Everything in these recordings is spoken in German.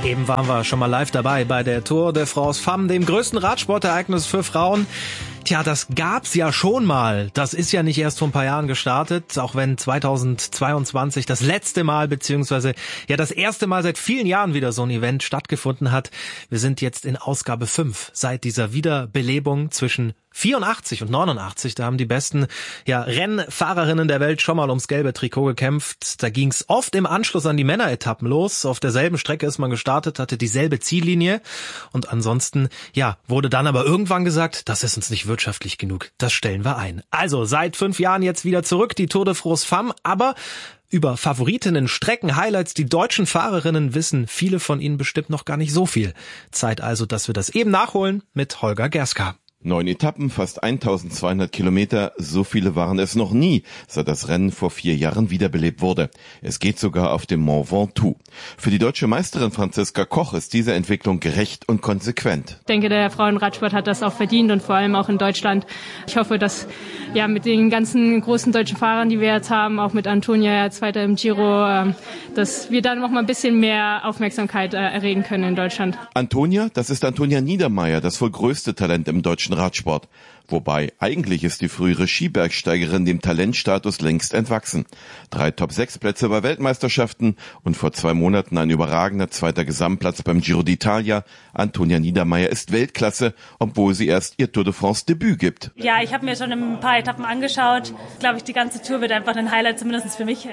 Eben waren wir schon mal live dabei bei der Tour de France Femmes, dem größten Radsportereignis für Frauen. Tja, das gab's ja schon mal. Das ist ja nicht erst vor ein paar Jahren gestartet, auch wenn 2022 das letzte Mal beziehungsweise ja das erste Mal seit vielen Jahren wieder so ein Event stattgefunden hat. Wir sind jetzt in Ausgabe 5 seit dieser Wiederbelebung zwischen 84 und 89, da haben die besten Rennfahrerinnen der Welt schon mal ums gelbe Trikot gekämpft. Da ging's oft im Anschluss an die Männeretappen los. Auf derselben Strecke ist man gestartet, hatte dieselbe Ziellinie. Und ansonsten, wurde dann aber irgendwann gesagt, das ist uns nicht wirtschaftlich genug. Das stellen wir ein. Also seit 5 Jahren jetzt wieder zurück, die Tour de France Femmes. Aber über Favoritinnen, Strecken, Highlights, die deutschen Fahrerinnen wissen viele von ihnen bestimmt noch gar nicht so viel. Zeit also, dass wir das eben nachholen mit Holger Gerska. 9 Etappen, fast 1200 Kilometer, so viele waren es noch nie, seit das Rennen vor 4 Jahren wiederbelebt wurde. Es geht sogar auf dem Mont Ventoux. Für die deutsche Meisterin Franziska Koch ist diese Entwicklung gerecht und konsequent. Ich denke, der Frauenradsport hat das auch verdient und vor allem auch in Deutschland. Ich hoffe, dass mit den ganzen großen deutschen Fahrern, die wir jetzt haben, auch mit Antonia, Zweiter im Giro, dass wir dann noch mal ein bisschen mehr Aufmerksamkeit erregen können in Deutschland. Antonia, das ist Antonia Niedermaier, das wohl größte Talent im deutschen Radsport. Wobei, eigentlich ist die frühere Skibergsteigerin dem Talentstatus längst entwachsen. 3 Top-6-Plätze bei Weltmeisterschaften und vor 2 Monaten ein überragender 2. Gesamtplatz beim Giro d'Italia. Antonia Niedermaier ist Weltklasse, obwohl sie erst ihr Tour de France-Debüt gibt. Ja, ich habe mir schon ein paar Etappen angeschaut. Glaube ich, die ganze Tour wird einfach ein Highlight, zumindest für mich.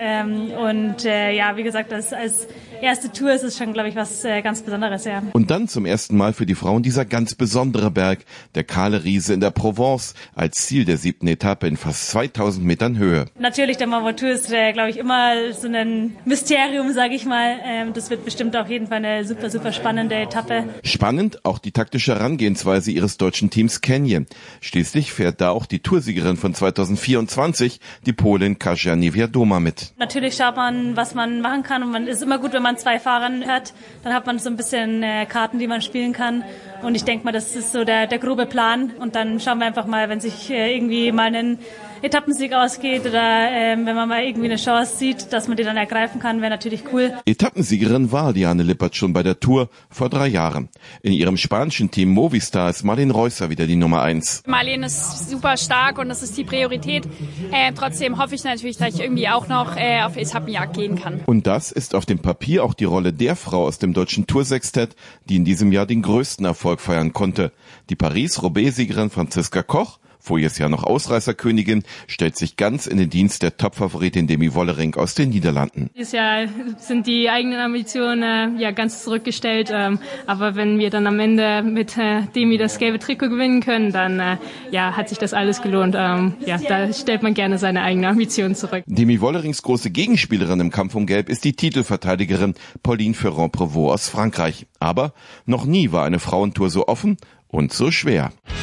Wie gesagt, als erste Tour ist es schon, glaube ich, was ganz Besonderes. Ja. Und dann zum ersten Mal für die Frauen dieser ganz besondere Berg, der Kahle Riese in der Provence, als Ziel der 7. Etappe in fast 2000 Metern Höhe. Natürlich, der Mont Ventoux ist, glaube ich, immer so ein Mysterium, sage ich mal. Das wird bestimmt auf jeden Fall eine super, super spannende Etappe. Spannend auch die taktische Herangehensweise ihres deutschen Teams Canyon. Schließlich fährt da auch die Toursiegerin von 2024, die Polin Kasia Niewiadoma, mit. Natürlich schaut man, was man machen kann, und man ist immer gut, wenn man 2 Fahrern hört. Dann hat man so ein bisschen Karten, die man spielen kann. Und ich denke mal, das ist so der grobe Plan. Und dann schauen wir einfach mal, wenn sich irgendwie mal ein Etappensieg ausgeht oder wenn man mal irgendwie eine Chance sieht, dass man die dann ergreifen kann, wäre natürlich cool. Etappensiegerin war Liane Lippert schon bei der Tour vor 3 Jahren. In ihrem spanischen Team Movistar ist Marlene Reusser wieder die Nummer 1. Marlene ist super stark und das ist die Priorität. Trotzdem hoffe ich natürlich, dass ich irgendwie auch noch auf Etappenjagd gehen kann. Und das ist auf dem Papier auch die Rolle der Frau aus dem deutschen Toursextett, die in diesem Jahr den größten Erfolg feiern konnte. Die Paris-Roubaix-Siegerin Franziska Koch, voriges Jahr noch Ausreißerkönigin, stellt sich ganz in den Dienst der Topfavoritin Demi Wollering aus den Niederlanden. Dieses Jahr sind die eigenen Ambitionen ganz zurückgestellt, aber wenn wir dann am Ende mit Demi das gelbe Trikot gewinnen können, dann hat sich das alles gelohnt. Da stellt man gerne seine eigenen Ambitionen zurück. Demi Wollerings große Gegenspielerin im Kampf um Gelb ist die Titelverteidigerin Pauline Ferrand-Prévot aus Frankreich. Aber noch nie war eine Frauentour so offen und so schwer.